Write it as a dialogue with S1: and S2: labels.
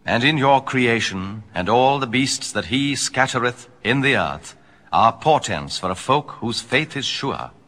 S1: And in your creation, and all the beasts that he scattereth in the earth, are portents for a folk whose faith is sure.